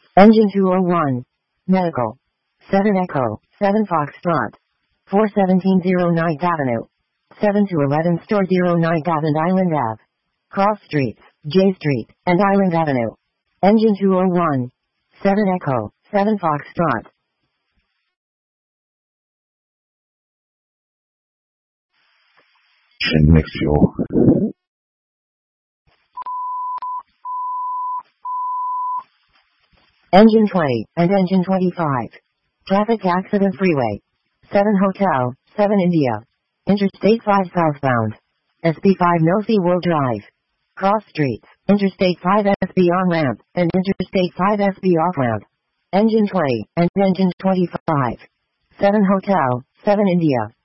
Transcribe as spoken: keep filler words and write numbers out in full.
Engine two oh one. Medical. seven Echo, seven Foxtrot. four seventeen oh Ninth Avenue. seven to eleven Store oh Ninth Avenue and Island Ave. Cross Streets, J Street, and Island Avenue. Engine two oh one. seven Echo, seven Foxtrot. And mix fuel. Engine twenty and engine twenty-five. Traffic accident freeway. seven Hotel, seven India. Interstate five southbound. S B five No SeaWorld Drive. Cross Streets, Interstate five S B on-ramp, and Interstate five S B off-ramp. Engine twenty and engine twenty-five. seven Hotel, seven India.